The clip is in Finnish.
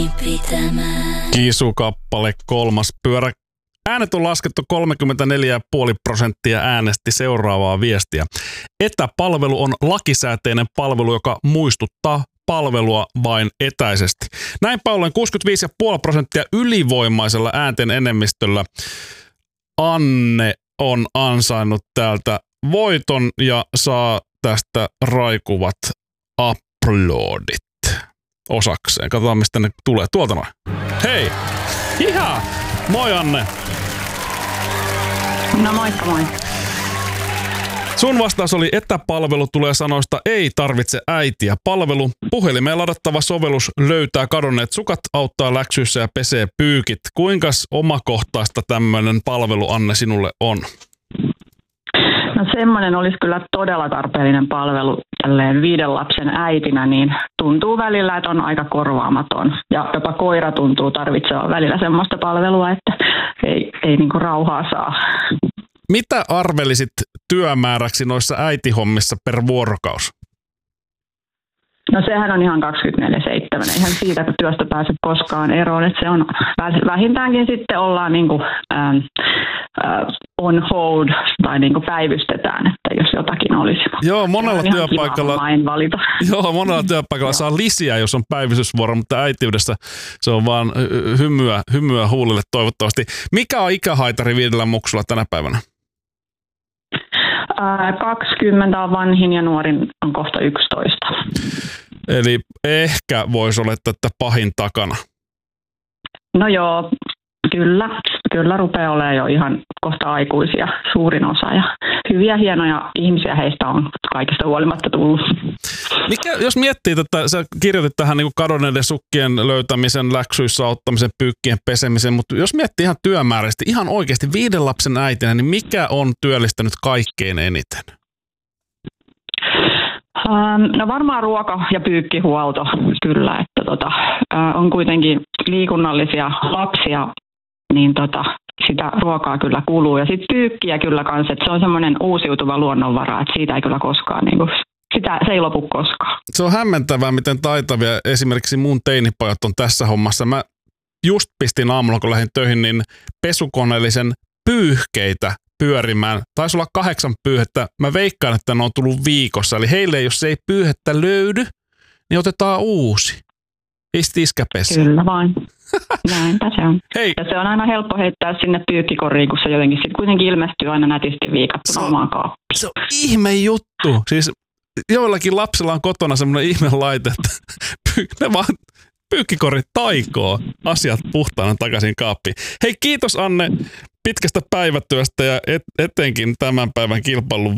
Kiisukappale 3. pyörä. Äänet on laskettu 34,5% äänesti seuraavaa viestiä. Etäpalvelu on lakisääteinen palvelu, joka muistuttaa palvelua vain etäisesti. Näinpä ollen 65,5% ylivoimaisella äänten enemmistöllä Anne on ansainnut täältä voiton ja saa tästä raikuvat uploadit osakseen. Katsotaan, mistä ne tulee. Tuolta noin. Hei! Hiha! Moi Anne! No moikka moi. Sun vastaus oli etäpalvelu tulee sanoista ei tarvitse äitiä. Palvelu, puhelimeen ladattava sovellus löytää kadonneet sukat, auttaa läksyissä ja pesee pyykit. Kuinkas omakohtaista tämmöinen palvelu, Anne, sinulle on? No semmoinen olisi kyllä todella tarpeellinen palvelu tälleen 5 lapsen äitinä, niin tuntuu välillä, että on aika korvaamaton. Ja jopa koira tuntuu tarvitsevan välillä semmoista palvelua, että ei niinku rauhaa saa. Mitä arvelisit työmääräksi noissa äitihommissa per vuorokaus? No sehän on ihan 24/7. Eihän siitä työstä pääse koskaan eroon. Että se on vähintäänkin sitten ollaan niinku, on hold tai niinku päivystetään, että jos jotakin olisi. Joo, monella työpaikalla saa lisiä, jos on päivystysvuoro, mutta äitiydessä se on vaan hymyä huulille toivottavasti. Mikä on ikähaitari 5 muksulla tänä päivänä? 20 on vanhin ja nuorin on kohta 11. Eli ehkä voisi olettaa, että pahin takana. No joo, kyllä rupeaa olemaan jo ihan kohta aikuisia suurin osa ja hyviä hienoja ihmisiä heistä on kaikista huolimatta tullut. Jos miettii, että sä kirjoitit tähän niin kadonneiden sukkien löytämisen, läksyissä auttamisen, pyykkien pesemisen, mutta jos miettii ihan työmääräisesti, ihan oikeasti 5 lapsen äitinä, niin mikä on työllistänyt kaikkein eniten? No varmaan ruoka- ja pyykkihuolto kyllä, että on kuitenkin liikunnallisia lapsia, niin sitä ruokaa kyllä kuluu. Ja sitten pyykkiä kyllä kanssa, että se on semmoinen uusiutuva luonnonvara, että siitä ei kyllä koskaan, se ei lopu koskaan. Se on hämmentävää, miten taitavia esimerkiksi mun teinipojat on tässä hommassa. Mä just pistin aamulla, kun lähdin töihin, niin pesukoneellisen pyyhkeitä pyörimään. Taisi olla 8 pyyhettä. Mä veikkaan, että ne on tullut viikossa. Eli heille, jos ei pyyhettä löydy, niin otetaan uusi. Iskäpessä. Kyllä vain. Näinpä se on. Hei. Ja se on aina helppo heittää sinne pyykkikoriin, kun se jotenkin sitten kuitenkin ilmestyy aina nätisti viikattuna omaan kaappiin. Se on ihme juttu. Siis joillakin lapsilla on kotona semmoinen ihme laite, että ne vaan pyykkikorit taikoo asiat puhtaana takaisin kaappiin. Hei, kiitos Anne pitkästä päivätyöstä ja etenkin tämän päivän kilpailun